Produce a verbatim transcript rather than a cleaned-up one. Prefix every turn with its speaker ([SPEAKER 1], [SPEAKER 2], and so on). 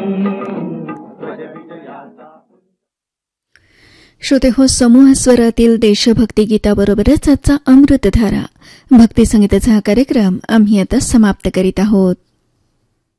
[SPEAKER 1] श्रोते हो, समूह स्वरातील देशभक्ती गीताबरोबरच आजचा अमृतधारा भक्ती संगीताचा हा कार्यक्रम आम्ही आता समाप्त करीत आहोत.